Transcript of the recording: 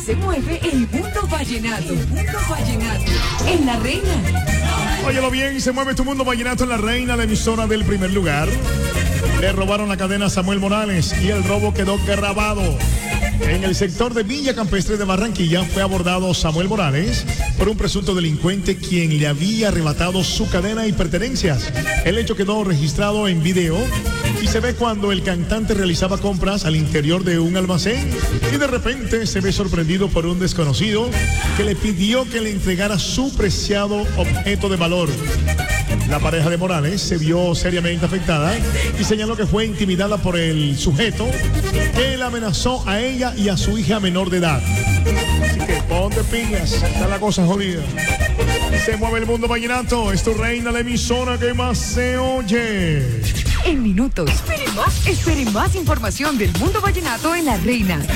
se mueve el mundo vallenato. El mundo vallenato en La Reina. Óyelo bien, se mueve tu mundo vallenato en La Reina, la emisora del primer lugar. Le robaron la cadena a Samuel Morales y el robo quedó grabado. En el sector de Villa Campestre de Barranquilla fue abordado Samuel Morales por un presunto delincuente quien le había arrebatado su cadena y pertenencias. El hecho quedó registrado en video y se ve cuando el cantante realizaba compras al interior de un almacén y de repente se ve sorprendido por un desconocido que le pidió que le entregara su preciado objeto de valor. La pareja de Morales se vio seriamente afectada y señaló que fue intimidada por el sujeto que la amenazó a ella y a su hija menor de edad. Así que ponte pilas, está la cosa jodida. Se mueve el mundo vallenato, es tu reina, la emisora que más se oye. En minutos, espere más información del mundo vallenato en La Reina.